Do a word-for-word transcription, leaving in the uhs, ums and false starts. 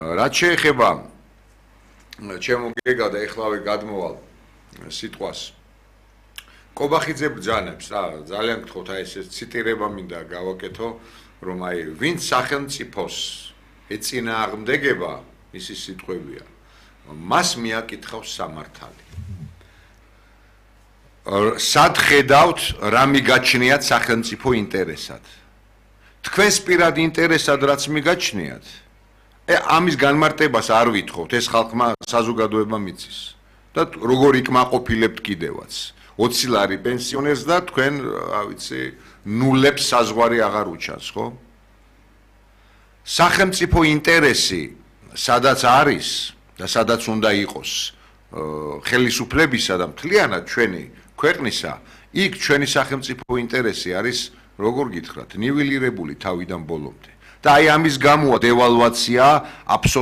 რაც შეეხება ჩემო გეგა და ეხლავე გადმოვალ სიტყვას კობახიძე ბრძანებს რა ძალიან გთხოვთ აი ეს ციტირება მინდა გავაკეთო რომ აი ვინც სახელმწიფოს ეწინააღმდეგება ისი სიტყვებია მას მიაკითხავს სამართალი სად ხედავთ რა მიგაჩნიათ სახელმწიფო ინტერესად თქვენს პირად ინტერესად რაც მიგაჩნიათ ამის განმარტებას არ ვითხოვთ ეს ხალხმა საზოგადოება მიცის და როგორ იკმაყოფილებთ კიდევაც ოცი ლარი პენსიონერს და თქვენ ავიცი ნულებს საზღვარი აღარ უჩანს ხო სახელმწიფო ინტერესი სადაც არის და სადაც უნდა იყოს ხელისუფლებისა და მთლიანად ჩვენი ქვეყნისა იქ ჩვენი სახელმწიფო ინტერესი არის როგორ გითხრათ ნიველირებული თავიდან ბოლომდე და აი ამის გამოა დევალვაცია აბსოლუტურად